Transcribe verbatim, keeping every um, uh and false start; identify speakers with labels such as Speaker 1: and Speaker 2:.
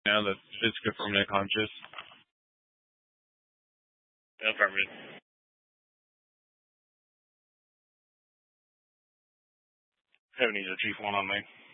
Speaker 1: Now that it's good for me conscious.
Speaker 2: Affirmative. Seven needs a chief one on me.